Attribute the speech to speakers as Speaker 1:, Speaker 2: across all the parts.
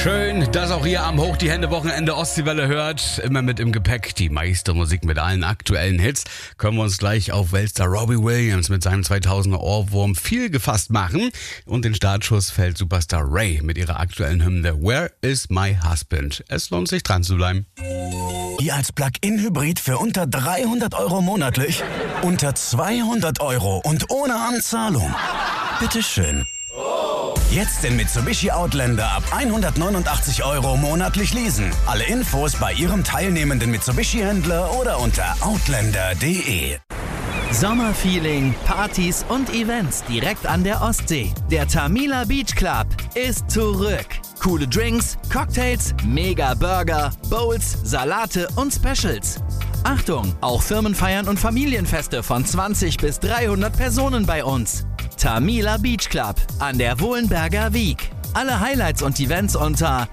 Speaker 1: Schön, dass auch ihr am Hoch die Hände Wochenende Ostseewelle hört. Immer mit im Gepäck die meiste Musik mit allen aktuellen Hits. Können wir uns gleich auf Weltstar Robbie Williams mit seinem 2000er Ohrwurm viel gefasst machen. Und den Startschuss fällt Superstar Ray mit ihrer aktuellen Hymne Where is my husband? Es lohnt sich dran zu bleiben.
Speaker 2: Ihr als Plug-in-Hybrid für unter 300 € monatlich, unter 200 € und ohne Anzahlung. Bitteschön. Jetzt den Mitsubishi Outlander ab 189 € monatlich leasen. Alle Infos bei Ihrem teilnehmenden Mitsubishi-Händler oder unter outlander.de.
Speaker 3: Sommerfeeling, Partys und Events direkt an der Ostsee. Der Tamila Beach Club ist zurück. Coole Drinks, Cocktails, Mega Burger, Bowls, Salate und Specials. Achtung, auch Firmenfeiern und Familienfeste von 20 bis 300 Personen bei uns. Tamila Beach Club an der Wohlenberger Wiek. Alle Highlights und Events unter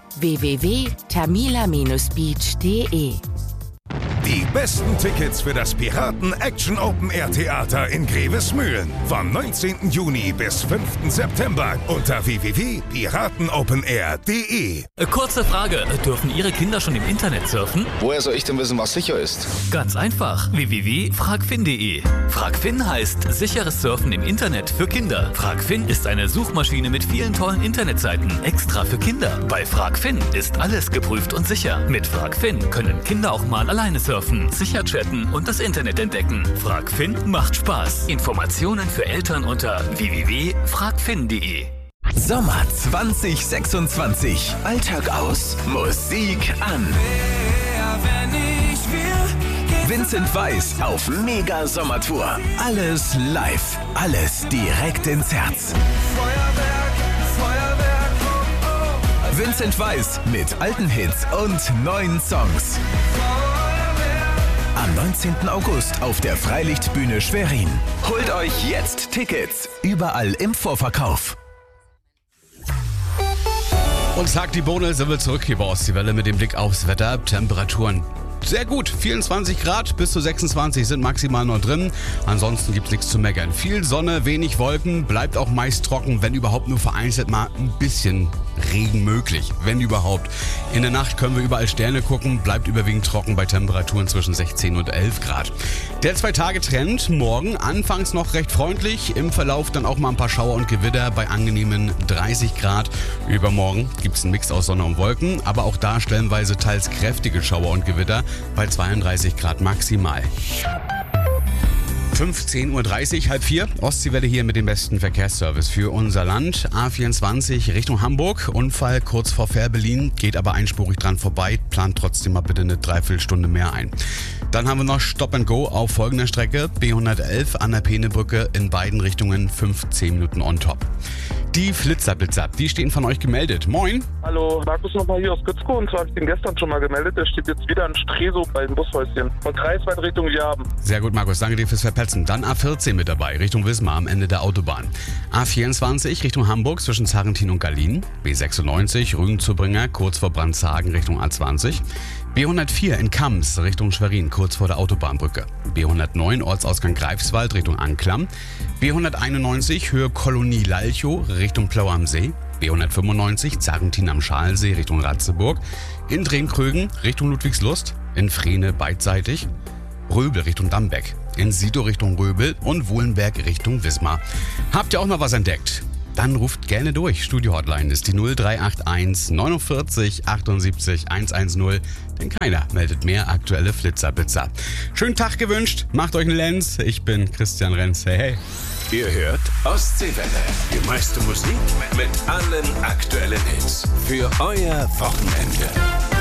Speaker 4: www.tamila-beach.de.
Speaker 5: Die besten Tickets für das Piraten Action Open Air Theater in Grevesmühlen vom 19. Juni bis 5. September unter www.piratenopenair.de.
Speaker 6: Kurze Frage, dürfen Ihre Kinder schon im Internet surfen?
Speaker 7: Woher soll ich denn wissen, was sicher ist?
Speaker 6: Ganz einfach, www.fragfin.de. Fragfin heißt sicheres Surfen im Internet für Kinder. Fragfin ist eine Suchmaschine mit vielen tollen Internetseiten, extra für Kinder. Bei Fragfin ist alles geprüft und sicher. Mit Fragfin können Kinder auch mal alleine surfen, sicher chatten und das Internet entdecken. Fragfin macht Spaß. Informationen für Eltern unter www.fragfin.de.
Speaker 2: Sommer 2026. Alltag aus, Musik an. Vincent Weiss auf Mega Sommertour. Alles live, alles direkt ins Herz. Vincent Weiss mit alten Hits und neuen Songs. Am 19. August auf der Freilichtbühne Schwerin. Holt euch jetzt Tickets. Überall im Vorverkauf.
Speaker 1: Und sagt die Bohne, sind wir zurück hier bei Ostseewelle mit dem Blick aufs Wetter. Temperaturen sehr gut, 24 Grad bis zu 26 sind maximal noch drin. Ansonsten gibt's nichts zu meckern. Viel Sonne, wenig Wolken, bleibt auch meist trocken, wenn überhaupt nur vereinzelt mal ein bisschen Regen möglich, wenn überhaupt. In der Nacht können wir überall Sterne gucken, bleibt überwiegend trocken bei Temperaturen zwischen 16 und 11 Grad. Der 2-Tage-Trend, morgen anfangs noch recht freundlich, im Verlauf dann auch mal ein paar Schauer und Gewitter bei angenehmen 30 Grad. Übermorgen gibt's einen Mix aus Sonne und Wolken, aber auch da stellenweise teils kräftige Schauer und Gewitter bei 32 Grad maximal. 15.30 Uhr, halb 4. Ostseewelle hier mit dem besten Verkehrsservice für unser Land. A24 Richtung Hamburg. Unfall kurz vor Fährberlin, geht aber einspurig dran vorbei. Plant trotzdem mal bitte eine Dreiviertelstunde mehr ein. Dann haben wir noch Stop and Go auf folgender Strecke. B111 an der Peenebrücke in beiden Richtungen 15 Minuten on top. Die Flitzerblitzer, die stehen von euch gemeldet. Moin.
Speaker 8: Hallo, Markus nochmal hier aus Gützkow. Und zwar habe ich den gestern schon mal gemeldet. Der steht jetzt wieder in Stresow bei den Bushäuschen. Von Kreisweit Richtung Jaben.
Speaker 1: Sehr gut, Markus. Danke dir fürs Verpetzen. Dann A14 mit dabei, Richtung Wismar am Ende der Autobahn. A24 Richtung Hamburg zwischen Zarrentin und Gallien. B96 Rügen-Zurbringer kurz vor Brandzagen Richtung A20. B104 in Kams Richtung Schwerin kurz vor der Autobahnbrücke. B109 Ortsausgang Greifswald Richtung Anklam. B191 Höhe Kolonie Lalchow Richtung Plau am See. B195 Zarrentin am Schalensee Richtung Ratzeburg. In Drehmkrögen Richtung Ludwigslust. In Frehne beidseitig. Röbel Richtung Dambeck. In Sidow Richtung Röbel und Wohlenberg Richtung Wismar. Habt ihr auch noch was entdeckt? Dann ruft gerne durch. Studio-Hotline ist die 0381 49 78 110. Denn keiner meldet mehr aktuelle Flitzerblitzer. Schönen Tag gewünscht. Macht euch einen Lenz. Ich bin Christian Renz. Hey, hey.
Speaker 5: Ihr hört Ostseewelle. Die meiste Musik mit allen aktuellen Hits. Für euer Wochenende.